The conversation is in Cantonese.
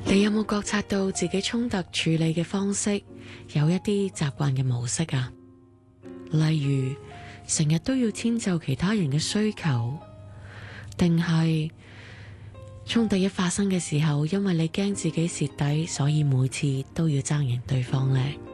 你有冇覺察到自己衝突處理嘅方式有一啲習慣嘅模式啊？例如成日都要遷就其他人嘅需求，定係衝突一發生嘅時候，因為你驚自己蝕底，所以每次都要爭贏對方呢？